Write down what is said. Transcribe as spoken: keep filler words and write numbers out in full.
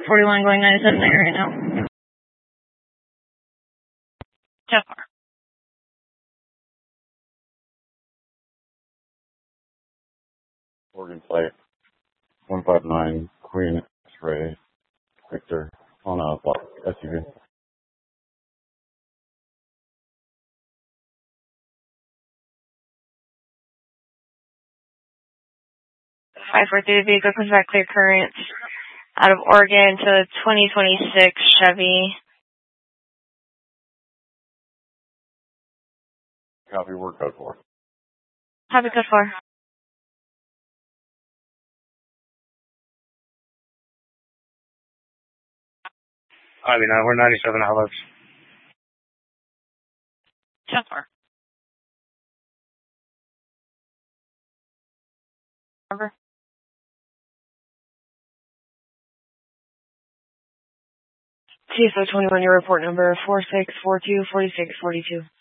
forty-one going ninety-seven there right now. So far. Oregon Flight one five nine, Queen X-Ray, Victor, on a S U V. five four three, the vehicle comes back clear current out of Oregon to the twenty twenty-six Chevy. Copy, word code four. Copy code four. I mean, uh, we're ninety-seven outlets. So far. Number? T S O twenty-one, your report number four six four two four six four two.